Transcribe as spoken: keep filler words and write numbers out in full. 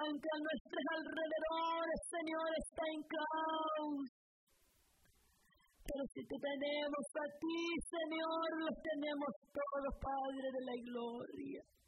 que a nuestros alrededores, Señor, está en caos. Pero si te tenemos a ti, Señor, los tenemos todos, Padre de la gloria.